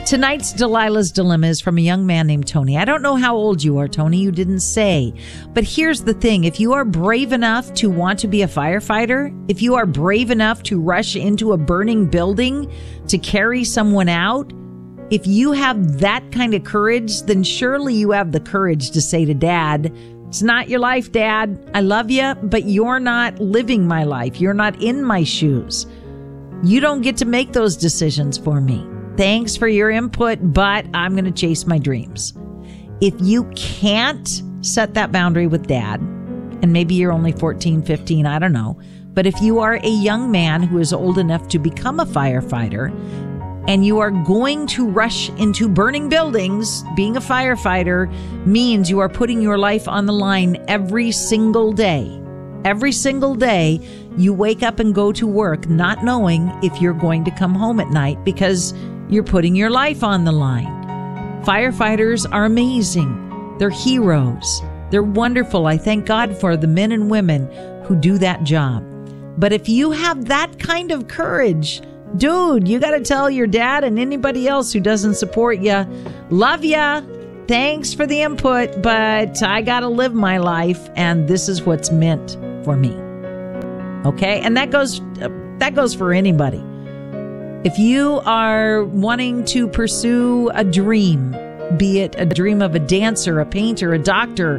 Tonight's Delilah's Dilemma is from a young man named Tony. I don't know how old you are, Tony. You didn't say. But here's the thing. If you are brave enough to want to be a firefighter, if you are brave enough to rush into a burning building to carry someone out, if you have that kind of courage, then surely you have the courage to say to Dad, it's not your life, Dad. I love you, but you're not living my life. You're not in my shoes. You don't get to make those decisions for me. Thanks for your input, but I'm going to chase my dreams. If you can't set that boundary with Dad, and maybe you're only 14, 15, I don't know, but if you are a young man who is old enough to become a firefighter, and you are going to rush into burning buildings, being a firefighter means you are putting your life on the line every single day. Every single day, you wake up and go to work not knowing if you're going to come home at night because you're putting your life on the line. Firefighters are amazing. They're heroes. They're wonderful. I thank God for the men and women who do that job. But if you have that kind of courage, dude, you got to tell your dad and anybody else who doesn't support you, love ya. Thanks for the input, but I got to live my life, and this is what's meant for me. Okay? And that goes for anybody. If you are wanting to pursue a dream, be it a dream of a dancer, a painter, a doctor,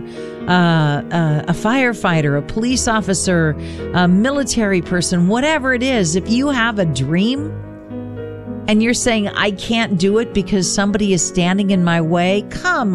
a firefighter, a police officer, a military person, whatever it is, if you have a dream and you're saying, I can't do it because somebody is standing in my way, come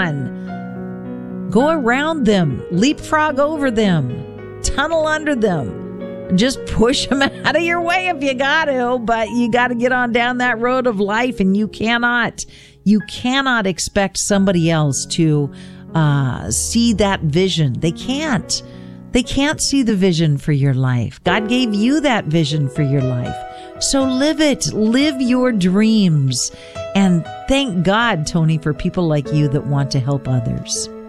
on. Go around them, leapfrog over them, tunnel under them. Just push them out of your way if you got to, but you got to get on down that road of life, and you cannot expect somebody else to see that vision. They can't see the vision for your life. God gave you that vision for your life. So live it, live your dreams. And thank God, Tony, for people like you that want to help others.